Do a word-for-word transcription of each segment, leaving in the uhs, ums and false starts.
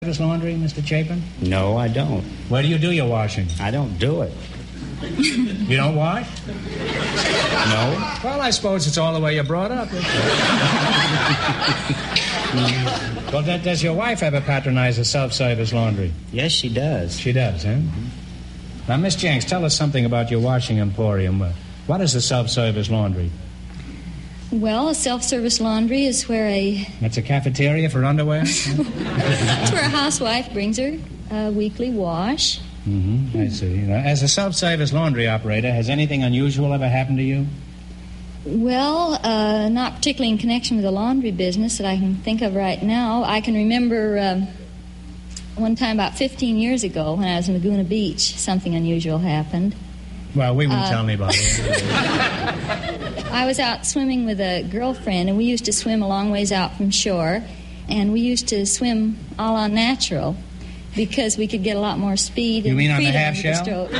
Service laundry, Mister Chapin? No, I don't. Where do you do your washing? I don't do it. You don't wash? No. Well, I suppose it's all the way you're brought up. Well, does, does your wife ever patronize a self-service laundry? Yes, she does. She does, huh? Mm-hmm. Now, Miss Jenks, tell us something about your washing emporium. Uh, what is a self-service laundry? Well, a self-service laundry is where a... That's a cafeteria for underwear? It's where a housewife brings her a weekly wash. Mm-hmm, I see. Now, as a self-service laundry operator, has anything unusual ever happened to you? Well, uh, not particularly in connection with the laundry business that I can think of right now. I can remember um, one time about fifteen years ago when I was in Laguna Beach, something unusual happened. Well, we wouldn't uh, tell anybody. I was out swimming with a girlfriend, and we used to swim a long ways out from shore, and we used to swim all on natural because we could get a lot more speed. You and mean on the freedom half with shell? stroke.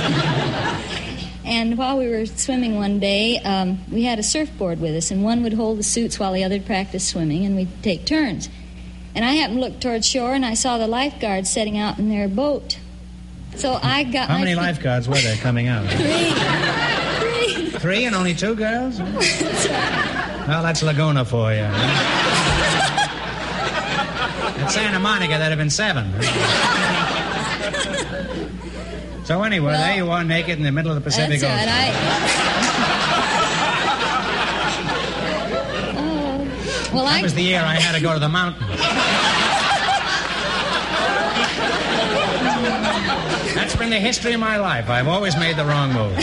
And while we were swimming one day, um, we had a surfboard with us, and one would hold the suits while the other would practice swimming, and we'd take turns. And I happened to look toward shore, and I saw the lifeguards setting out in their boat. So I got How my many feet- lifeguards were there coming out? Three. Three. Three and only two girls? Well, that's Laguna for you. At Santa Monica, there'd have been seven. So anyway, Well, there you are, naked in the middle of the Pacific That's Ocean. right. I... Oh. Well, That I... was the year I had to go to the mountains. That's been the history of my life. I've always made the wrong move.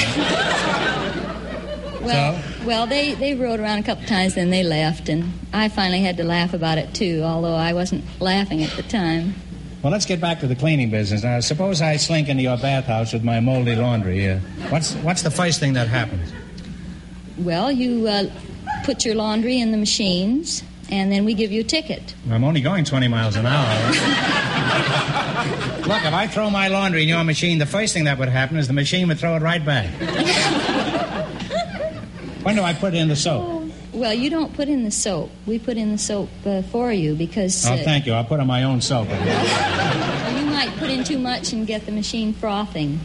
Well, So? well, they, they rode around a couple times, then they left, and I finally had to laugh about it, too, although I wasn't laughing at the time. Well, let's get back to the cleaning business. Now, suppose I slink into your bathhouse with my moldy laundry. Uh, what's, what's the first thing that happens? Well, you uh, put your laundry in the machines, and then we give you a ticket. I'm only going twenty miles an hour. Look, if I throw my laundry in your machine, the first thing that would happen is the machine would throw it right back. When do I put in the soap? Oh, well, you don't put in the soap. We put in the soap uh, for you because... Oh, uh, thank you. I'll put in my own soap. You might put in too much and get the machine frothing.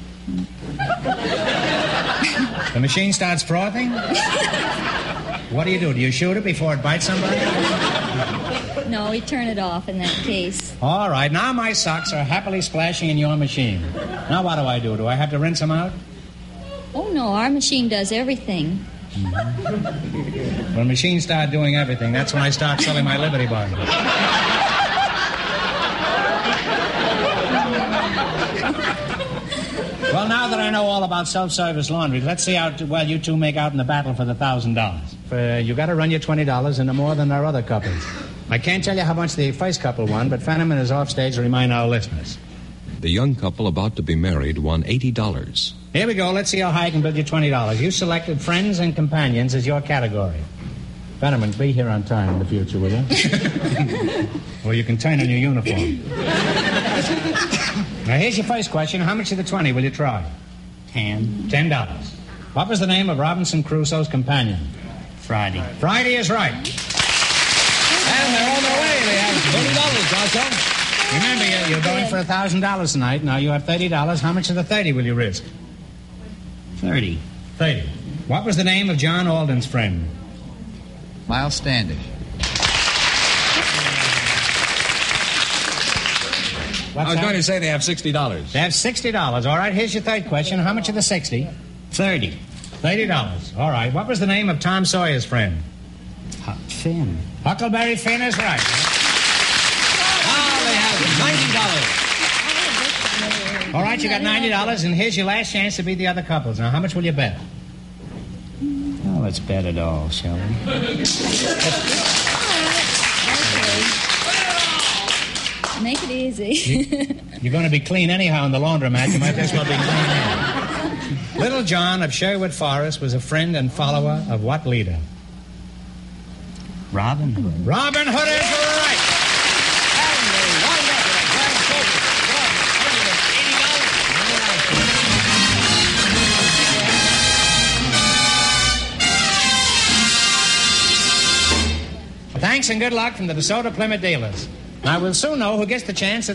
The machine starts frothing? What do you do? Do you shoot it before it bites somebody? No, we turn it off in that case. All right. Now my socks are happily splashing in your machine. Now what do I do? Do I have to rinse them out? Oh, no, our machine does everything. When the machines start doing everything, that's when I start selling my Liberty Bottle. Well, now that I know all about self-service laundry, let's see how well you two make out in the battle for the one thousand dollars. Uh, you got to run your twenty dollars into more than our other couples. I can't tell you how much the first couple won, but Fenneman is off stage to remind our listeners. The young couple about to be married won eighty dollars. Here we go. Let's see how high I can build you twenty dollars. You selected friends and companions as your category. Fenneman, be here on time in the future, will you? Well, you can turn in your uniform. Now, here's your first question. How much of the twenty will you try? Ten. Ten dollars. What was the name of Robinson Crusoe's companion? Friday. Friday is right. And they're on their way. They have twenty dollars, Groucho. Remember, you're, you're going for one thousand dollars tonight. Now, you have thirty dollars. How much of the thirty will you risk? Thirty. thirty. What was the name of John Alden's friend? Miles Standish. What's I was that? going to say they have sixty dollars. They have sixty dollars. All right, here's your third question. How much of the sixty? Thirty. thirty dollars. All right. What was the name of Tom Sawyer's friend? Huck Finn. Huckleberry Finn is right. Now they have ninety dollars. All right, you got ninety dollars, and here's your last chance to beat the other couples. Now, how much will you bet? Well, let's bet it all, shall we? Make it easy. You're going to be clean anyhow in the laundromat. You might as well be clean here. Little John of Sherwood Forest was a friend and follower of what leader? Robin Hood. Robin Hood is right. Thanks and good luck from the DeSoto Plymouth dealers. Now, we'll soon know who gets the chance at